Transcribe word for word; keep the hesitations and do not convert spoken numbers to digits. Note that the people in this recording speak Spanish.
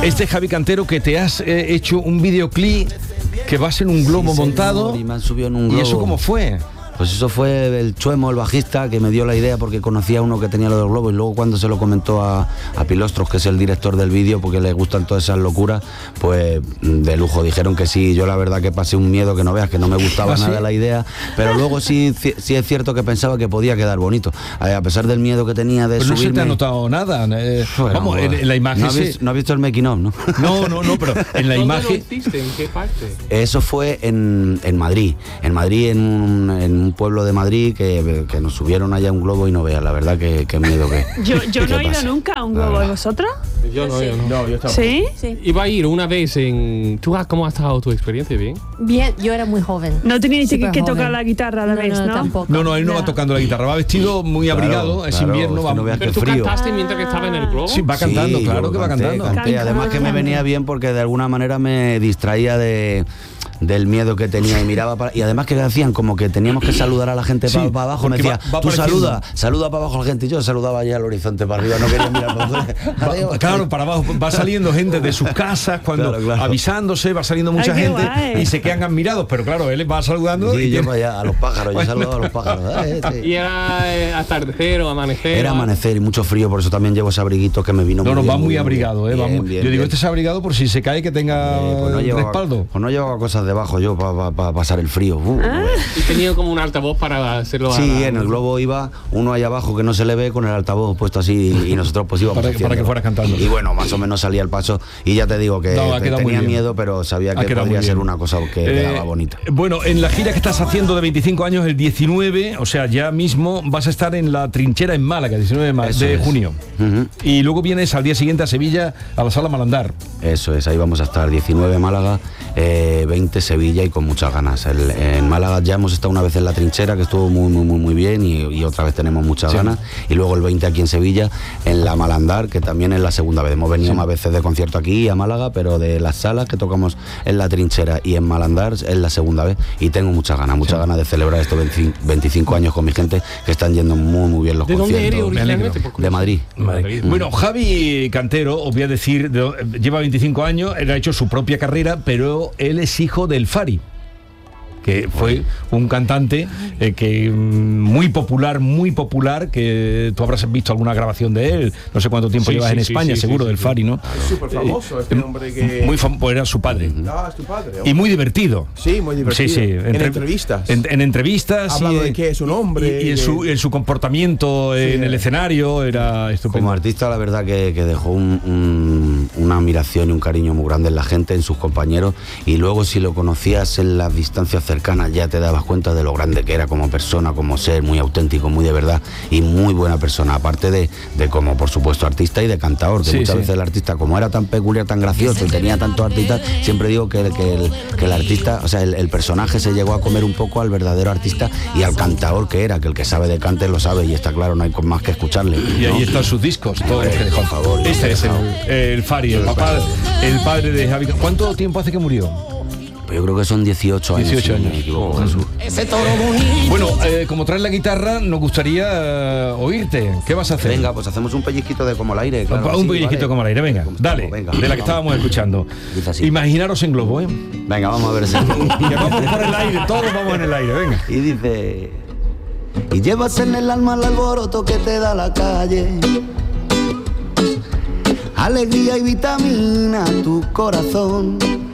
Este Javi Cantero, que te has eh, hecho un videoclip que vas en un globo sí, montado. Y me han subido en un globo. ¿Y eso cómo fue? Pues eso fue el Chuemo, el bajista, que me dio la idea porque conocía a uno que tenía lo del globo, y luego cuando se lo comentó a, a Pilostros, que es el director del vídeo, porque le gustan todas esas locuras, pues de lujo, dijeron que sí. Yo la verdad que pasé un miedo que no veas, que no me gustaba ¿Ah, nada sí? la idea, pero luego sí, sí es cierto que pensaba que podía quedar bonito, a pesar del miedo que tenía de pues subirme. No se te ha notado nada, eh, bueno, vamos, en, en la imagen no, has visto, no has visto el making of, ¿no? No, no, no, pero en la imagen... ¿Dónde lo hiciste? ¿En qué parte? Eso fue en, en Madrid, en Madrid, en un, en un pueblo de Madrid, Que, que nos subieron allá un globo y no veas, la verdad que, que miedo que... Yo, yo no he ido nunca a un globo, ¿y vosotros? Yo no, yo no. No, yo tampoco. ¿Sí? Sí. Iba a ir una vez en... ¿Tú cómo ha estado tu experiencia? ¿Bien? Bien, yo era muy joven. No teníais que, que tocar joven. la guitarra a la no, vez, ¿no? No, tampoco. No, no, él no va tocando la guitarra, va vestido muy Claro, abrigado, es claro, invierno. es que Va... no veas ¿Pero que tú frío. cantaste mientras que estaba en el globo? Sí, va cantando, Sí, claro que va canté, cantando. canté. Además que me venía bien porque de alguna manera me distraía de... del miedo que tenía y miraba para, y además que decían como que teníamos que saludar a la gente sí, para pa abajo, me decía, va, va tú apareciendo. saluda, saluda para abajo a la gente, y yo saludaba allá al horizonte para arriba, no quería mirar para abajo. Va, claro, para abajo va saliendo gente de sus casas cuando Claro, claro. avisándose, va saliendo mucha Ay, qué gente guay. y se quedan admirados, pero claro, él va saludando Sí, y yo tiene- para allá, a los pájaros, yo Bueno. saludaba a los pájaros. eh, sí. ¿Y era eh, atardecer o amanecer? Era amanecer y mucho frío, por eso también llevo ese abriguito que me vino No, muy no, bien, va muy bien, abrigado, eh, va bien, muy- bien, yo digo, bien. este es abrigado por si se cae que tenga Eh, pues no llevaba, respaldo. pues no llevaba cosas debajo yo para pa, pa pasar el frío. Uh, Y tenía como un altavoz para hacerlo a Sí, la- en el globo iba uno ahí abajo que no se le ve con el altavoz puesto así y nosotros pues íbamos Para que- para haciéndolo. que fueras cantando. Y bueno, más o menos salía el paso y ya te digo que No, ha te- quedado muy tenía bien. miedo, pero sabía Ha que quedado podría muy ser bien. una cosa que Eh, quedaba bonita. Bueno, en la gira que estás haciendo de veinticinco años, el diecinueve, o sea, ya mismo vas a estar en la Trinchera en Málaga, diecinueve de, ma- Eso de es. junio. Ujú. Y luego vienes al día siguiente a Sevilla, a la Sala Malandar. Eso es, ahí vamos a estar, diecinueve Málaga, eh, veinte Sevilla y con muchas ganas. El- en Málaga ya hemos estado una vez en la Trinchera, que estuvo muy, muy, muy, muy bien y, y otra vez tenemos muchas Sí. ganas. Y luego el veinte aquí en Sevilla, en la Malandar, que también es la segunda vez. Hemos venido Sí. más veces de concierto aquí a Málaga, pero de las salas que tocamos en la Trinchera y en Malandar es la segunda vez. Y tengo muchas ganas, muchas Sí. ganas de celebrar estos veinticinco años con mi gente, que están yendo muy, muy bien los ¿De dónde conciertos. eres originalmente? alegro. Por De Madrid. Madrid. Bueno, Javi Cantero, os voy a decir, de- lleva veinticinco años, él ha hecho su propia carrera, pero él es hijo del Fari, que fue un cantante eh, que mm, muy popular, muy popular, que tú habrás visto alguna grabación de él, no sé cuánto tiempo Sí, llevas sí, en sí, España, sí, seguro, sí, del sí. Fari, ¿no? Es súper famoso este hombre que... Muy famoso, pues era su padre. Ah, es tu padre. Y muy divertido. Sí, muy divertido. Sí, sí. En entre- entrevistas. En, en entrevistas. Ha hablado y, de que es un hombre, Y, y en, de- su, en su comportamiento en el escenario era estupendo. Como artista, la verdad que, que dejó un- un- una admiración y un cariño muy grande en la gente, en sus compañeros, y luego si lo conocías en las distancias cercanas ya te dabas cuenta de lo grande que era como persona, como ser, muy auténtico, muy de verdad y muy buena persona, aparte de, de como por supuesto artista y de cantador, que Sí, muchas sí. veces el artista, como era tan peculiar, tan gracioso y tenía tantos artistas, siempre digo que, el- que, el, que el artista, o sea, el, el personaje se llegó a comer un poco al verdadero artista y al cantador que era, que el que sabe de cante lo sabe y está claro, no hay más que escucharle. Y ahí ¿no? están sus discos, todos los que dejó. Por favor. Este es el, el Fari, el papá, el padre de Javi. ¿Cuánto tiempo hace que murió? Pues yo creo que son dieciocho años. dieciocho si no años. me equivoco, Oh, Jesús. Bueno, eh, como traes la guitarra, nos gustaría eh, oírte. ¿Qué vas a hacer? Venga, pues hacemos un pellizquito de como el aire. Claro, un sí, pellizquito vale. como el aire, venga, Como- dale, venga, de la que vamos. estábamos escuchando. Dice así. Imaginaros en globo, ¿eh? Venga, vamos a ver ese. Que vamos por el aire, todos vamos en el aire, venga. Y dice: y llevas en el alma el alboroto que te da la calle, alegría y vitamina a tu corazón.